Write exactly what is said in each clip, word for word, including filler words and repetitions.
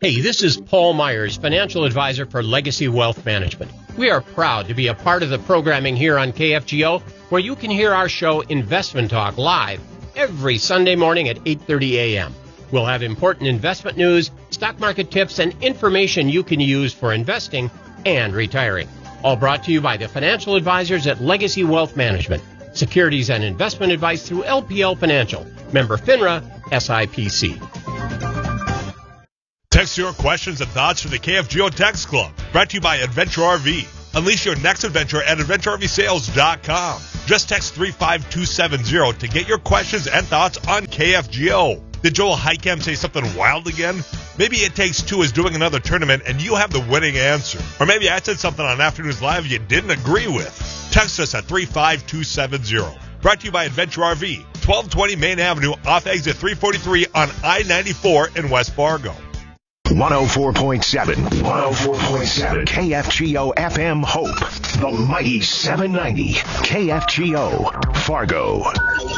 Hey, this is Paul Myers, financial advisor for Legacy Wealth Management. We are proud to be a part of the programming here on K F G O, where you can hear our show Investment Talk live every Sunday morning at eight thirty a.m. We'll have important investment news, stock market tips, and information you can use for investing and retiring. All brought to you by the financial advisors at Legacy Wealth Management. Securities and investment advice through L P L Financial. Member FINRA, S I P C. Text your questions and thoughts to the K F G O Text Club. Brought to you by Adventure R V. Unleash your next adventure at adventure r v sales dot com. Just text three five two seven zero to get your questions and thoughts on K F G O. Did Joel Heichem say something wild again? Maybe It Takes Two is doing another tournament and you have the winning answer. Or maybe I said something on Afternoons Live you didn't agree with. Text us at three five two seven zero. Brought to you by Adventure R V, twelve twenty Main Avenue off exit three forty-three on I ninety-four in West Fargo. one oh four point seven. one oh four point seven. K F G O F M Hope. The mighty seven ninety. K F G O Fargo.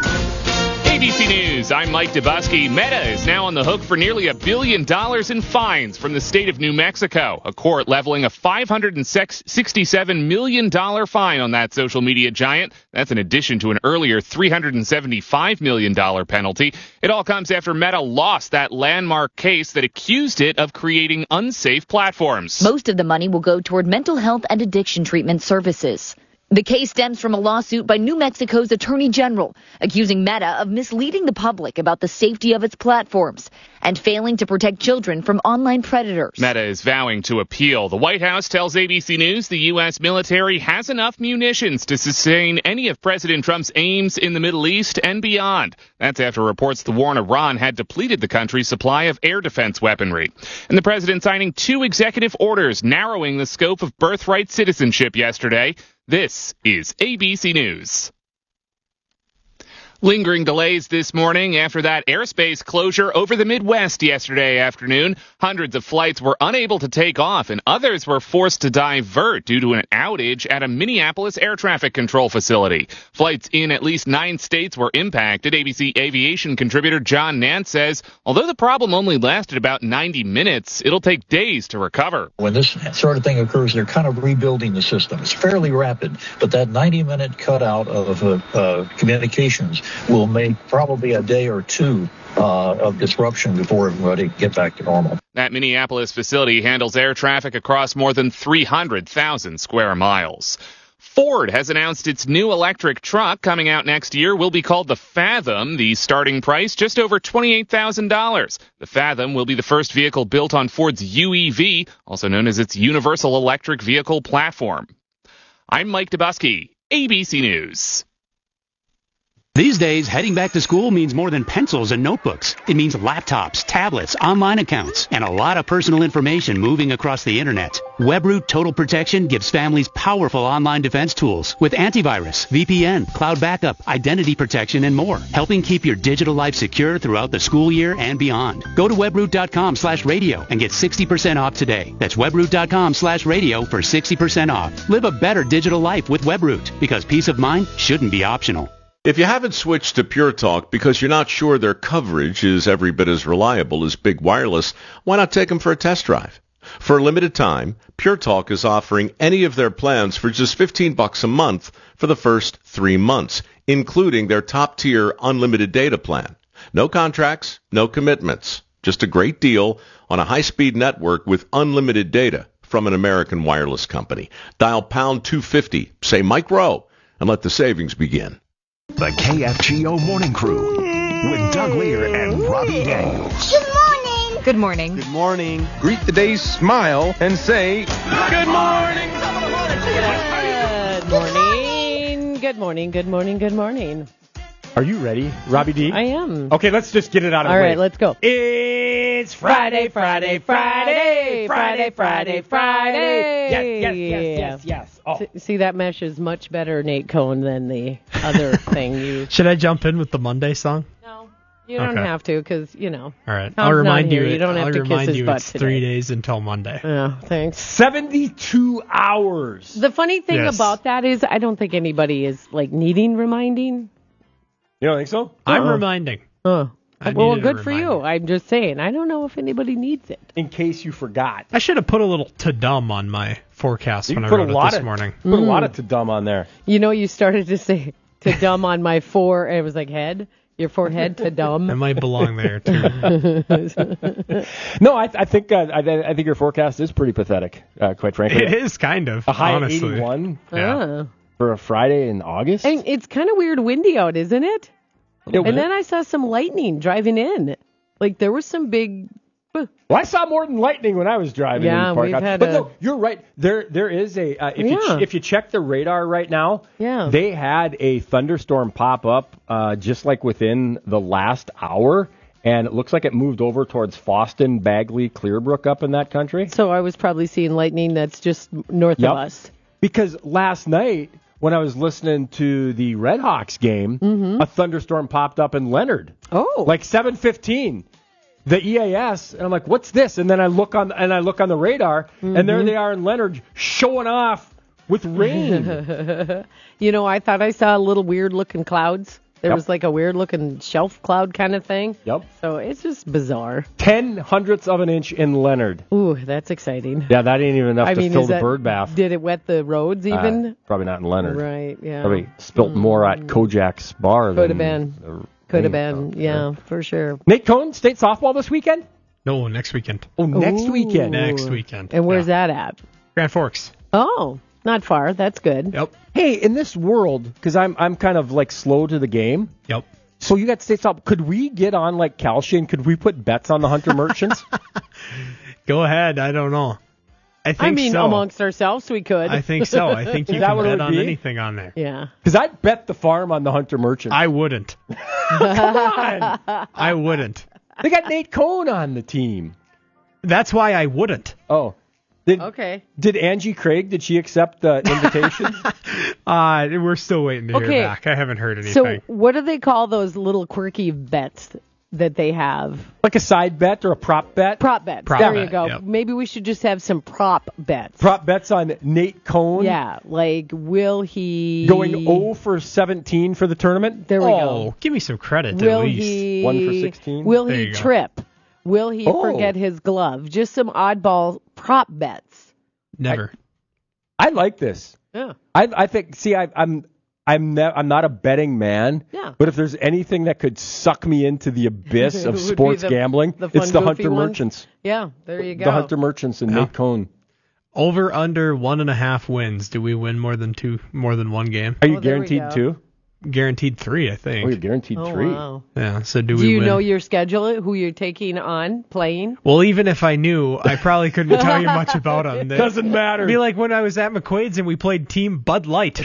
A B C News, I'm Mike Dubusky. Meta is now on the hook for nearly a billion dollars in fines from the state of New Mexico. A court leveling a five hundred sixty-seven million dollars fine on that social media giant. That's in addition to an earlier three hundred seventy-five million dollars penalty. It all comes after Meta lost that landmark case that accused it of creating unsafe platforms. Most of the money will go toward mental health and addiction treatment services. The case stems from a lawsuit by New Mexico's Attorney General, accusing Meta of misleading the public about the safety of its platforms and failing to protect children from online predators. Meta is vowing to appeal. The White House tells A B C News the U S military has enough munitions to sustain any of President Trump's aims in the Middle East and beyond. That's after reports the war in Iran had depleted the country's supply of air defense weaponry. And the president signing two executive orders narrowing the scope of birthright citizenship yesterday. This is A B C News. Lingering delays this morning after that airspace closure over the Midwest yesterday afternoon. Hundreds of flights were unable to take off, and others were forced to divert due to an outage at a Minneapolis air traffic control facility. Flights in at least nine states were impacted. A B C Aviation contributor John Nance says, although the problem only lasted about ninety minutes, it'll take days to recover. When this sort of thing occurs, they're kind of rebuilding the system. It's fairly rapid, but that ninety-minute cutout of uh, uh, communications will make probably a day or two uh, of disruption before everybody get back to normal. That Minneapolis facility handles air traffic across more than three hundred thousand square miles. Ford has announced its new electric truck coming out next year will be called the Fathom. The starting price, just over twenty-eight thousand dollars. The Fathom will be the first vehicle built on Ford's U E V, also known as its Universal Electric Vehicle Platform. I'm Mike Dubusky, A B C News. These days, heading back to school means more than pencils and notebooks. It means laptops, tablets, online accounts, and a lot of personal information moving across the internet. WebRoot Total Protection gives families powerful online defense tools with antivirus, V P N, cloud backup, identity protection, and more, helping keep your digital life secure throughout the school year and beyond. Go to webroot.com slash radio and get sixty percent off today. That's webroot.com slash radio for sixty percent off. Live a better digital life with WebRoot, because peace of mind shouldn't be optional. If you haven't switched to Pure Talk because you're not sure their coverage is every bit as reliable as Big Wireless, why not take them for a test drive? For a limited time, Pure Talk is offering any of their plans for just fifteen bucks a month for the first three months, including their top-tier unlimited data plan. No contracts, no commitments. Just a great deal on a high-speed network with unlimited data from an American wireless company. Dial pound two fifty, say Mike Rowe, and let the savings begin. The K F G O Morning Crew with Doug Lear and Robbie Daniels. Good morning. Good morning. Good morning. Greet the day, smile, and say, good morning. Good morning. Good morning. Good morning. Good morning. Are you ready, Robbie D? I am. Okay, let's just get it out of the way. All right, let's go. It's Friday, Friday, Friday, Friday, Friday, Friday. Yes, yes, yes, yes, yes. Oh. See, see, that mesh is much better, Nate Cohn, than the other thing you... Should I jump in with the Monday song? No, you don't okay. have to, because, you know. All right, I'll remind you. It, you don't I'll have to remind kiss his you butt it's today. three days until Monday. Yeah, thanks. seventy-two hours. The funny thing yes. about that is I don't think anybody is, like, needing reminding. You don't think so? I'm uh-uh. reminding. Uh, I well, needed a good for reminder. you. I'm just saying. I don't know if anybody needs it. In case you forgot. I should have put a little to dumb on my forecast You when I put a wrote lot it this of, morning. Put a lot of to dumb on there. You know, you started to say to dumb on my fore, and it was like head. Your forehead to dumb. It might belong there too. No, I, I think uh, I, I think your forecast is pretty pathetic. Uh, quite frankly, It is kind of a high honestly. eighty-one Yeah. Ah. for a Friday in August. And it's kind of weird windy out, isn't it? It was. And then I saw some lightning driving in. Like there was some big. Well, I saw more than lightning when I was driving Yeah, in the park. we've had but a- no, you're right. There, there is a. Uh, if you Yeah. ch- if you check the radar right now, Yeah. they had a thunderstorm pop up uh, just like within the last hour, and it looks like it moved over towards Foston, Bagley, Clearbrook up in that country. So I was probably seeing lightning that's just north Yep. of us. Because last night when I was listening to the Red Hawks game, a thunderstorm popped up in Leonard. Oh. Like seven fifteen. The E A S, and I'm like, what's this? And then I look on and I look on the radar, and there they are in Leonard showing off with rain. You know, I thought I saw little weird looking clouds. There Yep. was like a weird looking shelf cloud kind of thing. Yep. So it's just bizarre. Ten hundredths of an inch in Leonard. Ooh, that's exciting. Yeah, that ain't even enough I to mean, fill is the that, bird bath. Did it wet the roads even? Uh, probably not in Leonard. Right, yeah. Probably spilt more at Kojak's bar. Could have than been. the Could have rain. been, yeah, for sure. Nate Cohn, state softball this weekend? No, next weekend. Oh, next Ooh. weekend. Next weekend. And where's Yeah. that at? Grand Forks. Oh, not far. That's good. Yep. Hey, in this world, because I'm I'm kind of like slow to the game. Yep. So you got state softball. Could we get on like Calcian? Could we put bets on the Hunter Merchants? Go ahead. I don't know. I think I mean, so. amongst ourselves, we could. I think so. I think you Is that can what it bet would on be? anything on there. Yeah. Because I'd bet the farm on the Hunter Merchants. I wouldn't. Come on. I wouldn't. They got Nate Cohn on the team. That's why I wouldn't. Oh. Did, Okay. Did Angie Craig, did she accept the invitation? Uh, we're still waiting to Okay. hear back. I haven't heard anything. So what do they call those little quirky bets that they have? Like a side bet or a prop bet? Prop bets. Prop there bet, you go. yep. Maybe we should just have some prop bets. Prop bets on Nate Cohn? Yeah, like will he Going oh for seventeen for the tournament? There we oh, go. give me some credit Will at least. he One for sixteen? Will There he you go. trip? Will he Oh. forget his glove? Just some oddball prop bets. Never. I like this. Yeah. I I think. See, I, I'm I'm ne- I'm not a betting man. Yeah. But if there's anything that could suck me into the abyss It of would be sports the- gambling, the fun, it's the goofy Hunter ones. Merchants. Yeah, there you go. The Hunter Merchants and Yeah. Nate Cohn. Over under one and a half wins. Do we win more than two? More than one game? Are you Oh, there we guaranteed go. two? Guaranteed three, I Oh, think. you're guaranteed Oh, three. wow. Yeah. So do, Do we you win? know your schedule, who you're taking on playing? Well, even if I knew, I probably couldn't tell you much about them. They- Doesn't matter. It'd be like when I was at McQuaid's and we played Team Bud Light.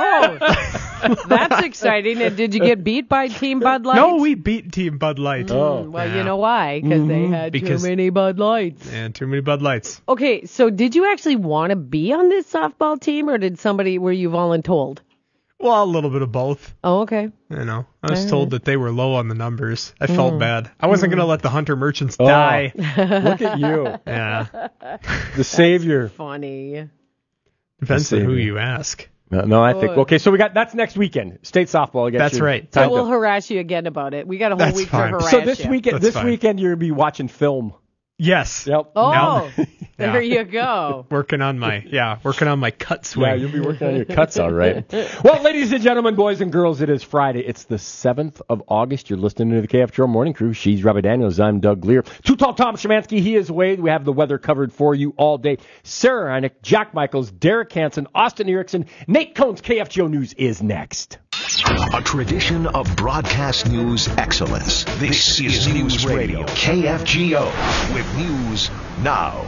Oh, that's exciting. And did you get beat by Team Bud Light? No, we beat Team Bud Light. Oh. Well, Yeah. you know why? Because they had Because- too many Bud Lights. And too many Bud Lights. Okay, so did you actually want to be on this softball team, or did somebody, were you voluntold? Well, a little bit of both. Oh, okay. You know, I was All told right. that they were low on the numbers. I felt bad. I wasn't going to let the Hunter Merchants die. Look at you, Yeah. the savior. Funny. Depends on who Savior. you ask. No, no, I think Oh. okay. So we got that's next weekend. State softball. I guess That's you're right. So tied we'll up. harass you again about it. We got a whole That's week fine. to harass So this you. weekend, That's this fine. weekend you're gonna be watching film. Yes. Yep. Oh, Now- there Yeah. you go. Working on my, yeah, working on my cut swing. Yeah, you'll be working on your cuts, all right. Well, ladies and gentlemen, boys and girls, it is Friday. It's the seventh of August. You're listening to the K F G O Morning Crew. She's Robbie Daniels. I'm Doug Lear. Too Tall Tom Szymanski. He is Wade. We have the weather covered for you all day. Sarah Reineck, Jack Michaels, Derek Hansen, Austin Erickson, Nate Cohn's K F G O News is next. A tradition of broadcast news excellence. This, is News Radio, K F G O, with news now.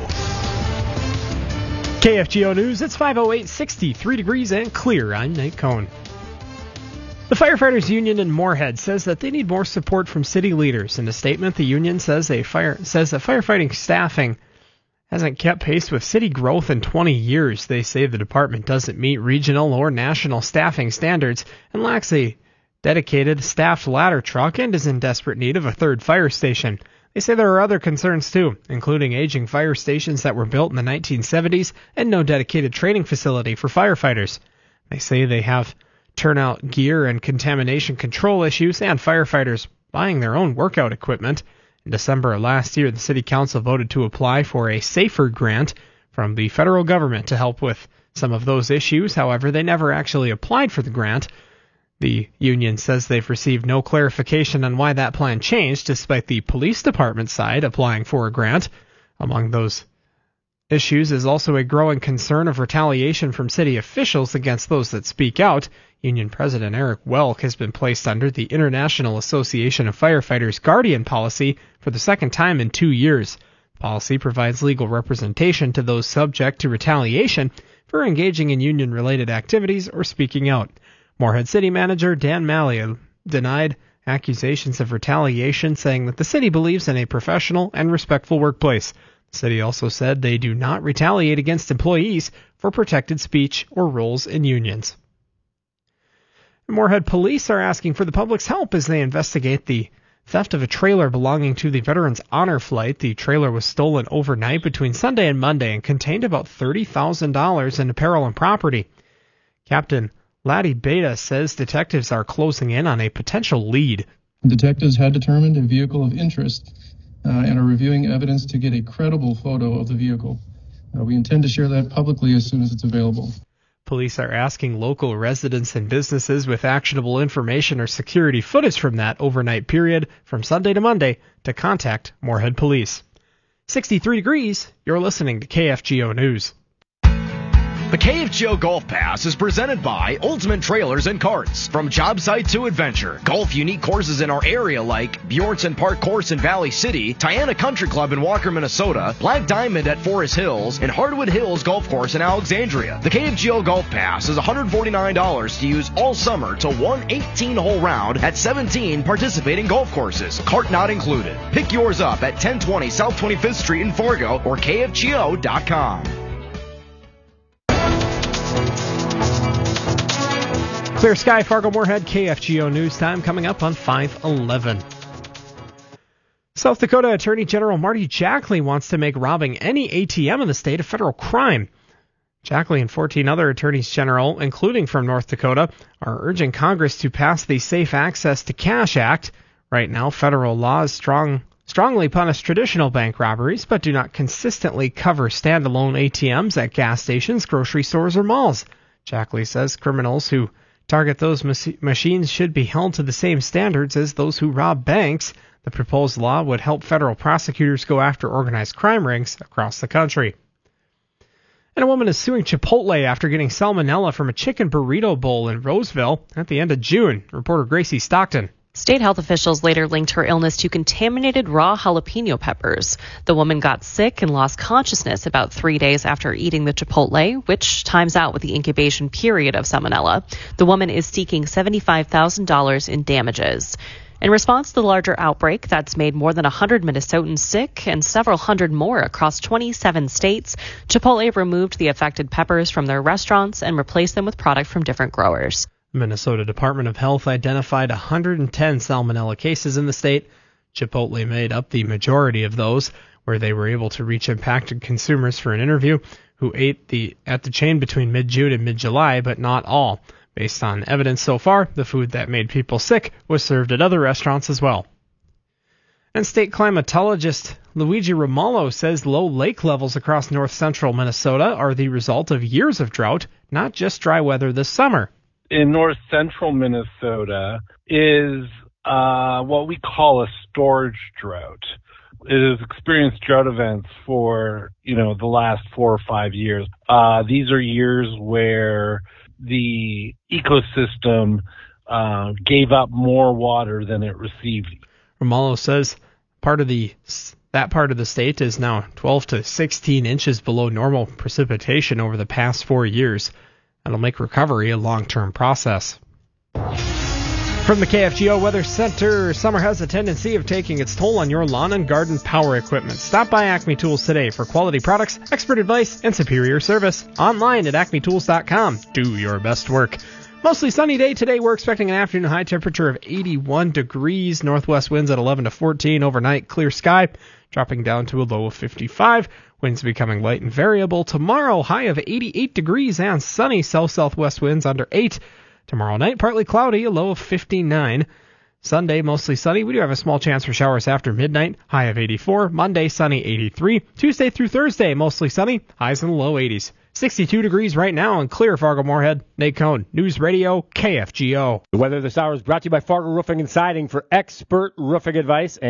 K F G O News, it's five oh eight, sixty-three degrees and clear. I'm Nate Cohn. The Firefighters Union in Moorhead says that they need more support from city leaders. In a statement, the union says a fire says that firefighting staffing hasn't kept pace with city growth in twenty years. They say the department doesn't meet regional or national staffing standards and lacks a dedicated staffed ladder truck and is in desperate need of a third fire station. They say there are other concerns too, including aging fire stations that were built in the nineteen seventies and no dedicated training facility for firefighters. They say they have turnout gear and contamination control issues, and firefighters buying their own workout equipment. In December of last year, the City Council voted to apply for a SAFER grant from the federal government to help with some of those issues. However, they never actually applied for the grant. The union says they've received no clarification on why that plan changed, despite the police department side applying for a grant. Among those issues is also a growing concern of retaliation from city officials against those that speak out. Union President Eric Welk has been placed under the International Association of Firefighters Guardian policy for the second time in two years. The policy provides legal representation to those subject to retaliation for engaging in union-related activities or speaking out. Moorhead City Manager Dan Malley denied accusations of retaliation, saying that the city believes in a professional and respectful workplace. The city also said they do not retaliate against employees for protected speech or roles in unions. Moorhead police are asking for the public's help as they investigate the theft of a trailer belonging to the Veterans Honor Flight. The trailer was stolen overnight between Sunday and Monday and contained about thirty thousand dollars in apparel and property. Captain Laddie Beta says detectives are closing in on a potential lead. Detectives had determined a vehicle of interest uh, and are reviewing evidence to get a credible photo of the vehicle. Uh, we intend to share that publicly as soon as it's available. Police are asking local residents and businesses with actionable information or security footage from that overnight period from Sunday to Monday to contact Moorhead Police. sixty-three degrees, you're listening to K F G O News. The K F G O Golf Pass is presented by Ultimate Trailers and Carts. From job site to adventure, golf unique courses in our area like Bjornson Park Course in Valley City, Tiana Country Club in Walker, Minnesota, Black Diamond at Forest Hills, and Hardwood Hills Golf Course in Alexandria. The K F G O Golf Pass is one hundred forty-nine dollars to use all summer to one eighteen-hole round at seventeen participating golf courses, cart not included. Pick yours up at ten twenty South twenty-fifth Street in Fargo or K F G O dot com. Clear Sky, Fargo, Moorhead, K F G O News Time coming up on five eleven. South Dakota Attorney General Marty Jackley wants to make robbing any A T M in the state a federal crime. Jackley and fourteen other attorneys general, including from North Dakota, are urging Congress to pass the Safe Access to Cash Act. Right now, federal laws strong, strongly punish traditional bank robberies, but do not consistently cover standalone A T Ms at gas stations, grocery stores, or malls. Jackley says criminals who target those mas- machines should be held to the same standards as those who rob banks. The proposed law would help federal prosecutors go after organized crime rings across the country. And a woman is suing Chipotle after getting salmonella from a chicken burrito bowl in Roseville at the end of June. Reporter Gracie Stockton. State health officials later linked her illness to contaminated raw jalapeno peppers. The woman got sick and lost consciousness about three days after eating the Chipotle, which times out with the incubation period of salmonella. The woman is seeking seventy-five thousand dollars in damages. In response to the larger outbreak that's made more than one hundred Minnesotans sick and several hundred more across twenty-seven states, Chipotle removed the affected peppers from their restaurants and replaced them with product from different growers. The Minnesota Department of Health identified one hundred ten salmonella cases in the state. Chipotle made up the majority of those, where they were able to reach impacted consumers for an interview who ate the at the chain between mid-June and mid-July, but not all. Based on evidence so far, the food that made people sick was served at other restaurants as well. And state climatologist Luigi Romallo says low lake levels across north-central Minnesota are the result of years of drought, not just dry weather this summer. In north central Minnesota is uh, what we call a storage drought. It has experienced drought events for, you know, the last four or five years. Uh, these are years where the ecosystem uh, gave up more water than it received. Romallo says part of the that part of the state is now twelve to sixteen inches below normal precipitation over the past four years. That'll make recovery a long-term process. From the K F G O Weather Center, summer has a tendency of taking its toll on your lawn and garden power equipment. Stop by Acme Tools today for quality products, expert advice, and superior service. Online at acme tools dot com. Do your best work. Mostly sunny day today. We're expecting an afternoon high temperature of eighty-one degrees. Northwest winds at eleven to fourteen. Overnight, clear sky, dropping down to a low of fifty-five. Winds becoming light and variable. Tomorrow, high of eighty-eight degrees and sunny. South-southwest winds under eight. Tomorrow night, partly cloudy, a low of fifty-nine. Sunday, mostly sunny. We do have a small chance for showers after midnight. High of eighty-four. Monday, sunny, eighty-three. Tuesday through Thursday, mostly sunny. Highs in the low eighties. sixty-two degrees right now in clear Fargo-Moorhead. Nate Cohn, News Radio, K F G O. The weather this hour is brought to you by Fargo Roofing and Siding for expert roofing advice. And